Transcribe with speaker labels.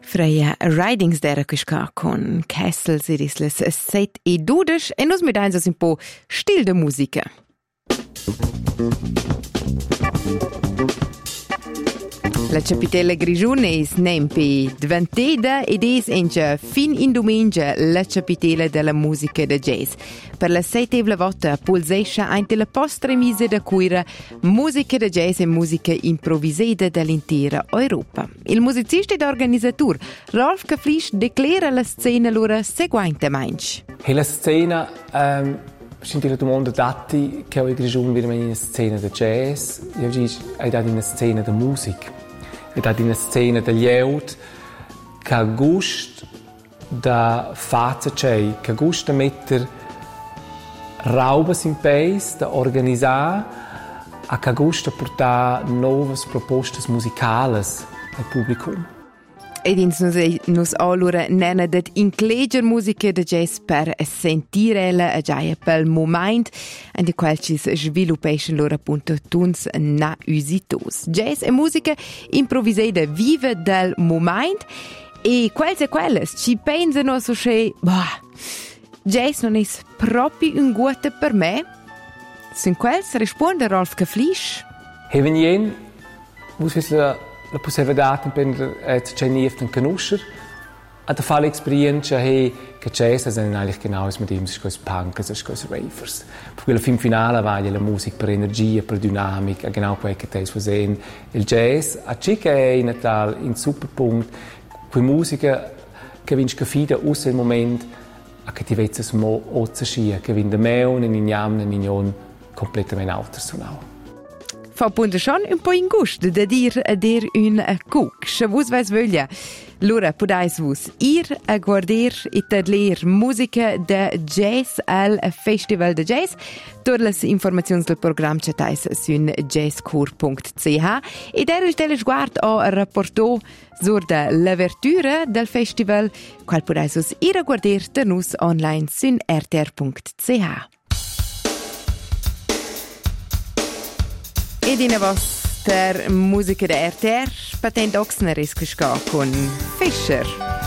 Speaker 1: Freia Ridings d'era quisca con Kessel sidis les 7:12 e nus mit eins un po' stil de musica. La capitella Grigiun es nempi dventeda ed es engia fin in domenica la capitella della musica de jazz. Per la settevla volta pulsescia anche la postremise da cuira musica de jazz e musica improvvisata dell'intera Europa. Il musicista ed organizzatur Rolf Kaflisch declara la scena lura seguentemente.
Speaker 2: La scena sind die domanda dati che in Grigiun wir in una scena de jazz, io dico hai dato una scena de musica. Ed è una scena degli eut che gusta da fare, che gusta mettere raubas in paese, da organizzare, e che gusta portare nuove proposte musicali al pubblico.
Speaker 1: Ed nos allora nena dat incleger musica de jazz per sentirela a giaia pel moment en de qual ci sviluppation loro appunto tuns na usitos. Jazz e musica improvvisata vive del moment e quelles ci pensano so che jazz non es proprio un guata per me. Sin quels risponde Rolf Kaflisch.
Speaker 2: Heven jen muss la possibilità per cennieften canuscher a da fare l'esperienza che jazz è eigentlich genau as mit dem sich als punk as als ravers perché la fin finale va la musica per energia per dinamica genau quel che tes sehen il jazz a chica è in tal in superpunkt qui musica che vince che fida us il moment a che ti vezzes mo ozzaschia che vinde meun in ignam in ignon completamente alter sonau.
Speaker 1: Fa appunto schon un po' in gust da dir a dir un cook. Se vos vais voglia, lura podais vos ir a guarder e tadler musica de jazz al Festival de Jazz. Tutte le informazioni del programma cetais su jazzcur.ch e der il telesguard a rapporto sur de l'apertura del festival, qual podais vos ir a guarder de nus online su rtr.ch. Ed in vostra musica da RTR, Patent Oxner ist con Fischer.